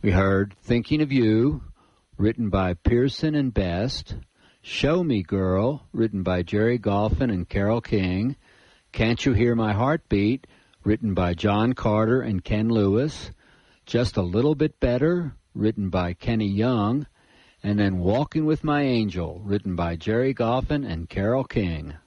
We heard Thinking of You, written by Pearson and Best. Show Me Girl, written by Jerry Golphin and Carole King. Can't You Hear My Heartbeat, written by John Carter and Ken Lewis. Just a Little Bit Better, written by Kenny Young. And then Walking with My Angel, written by Jerry Golphin and Carole King.